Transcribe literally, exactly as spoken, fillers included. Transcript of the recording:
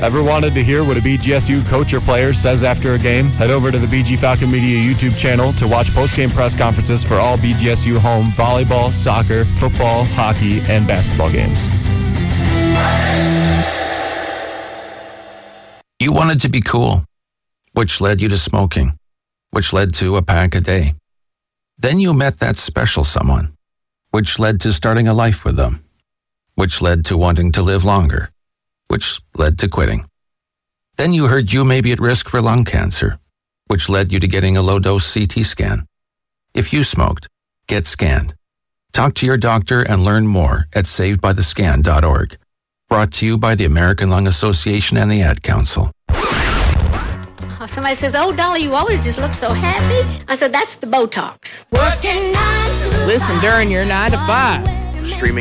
Ever wanted to hear what a B G S U coach or player says after a game? Head over to the B G Falcon Media YouTube channel to watch post-game press conferences for all B G S U home volleyball, soccer, football, hockey, and basketball games. You wanted to be cool, which led you to smoking, which led to a pack a day. Then you met that special someone, which led to starting a life with them, which led to wanting to live longer, which led to quitting. Then you heard you may be at risk for lung cancer, which led you to getting a low-dose C T scan. If you smoked, get scanned. Talk to your doctor and learn more at saved by the scan dot org. Brought to you by the American Lung Association and the Ad Council. Somebody says, "Oh, Dolly, you always just look so happy." I said, "That's the Botox." Working nine to Listen during your nine to five. Streaming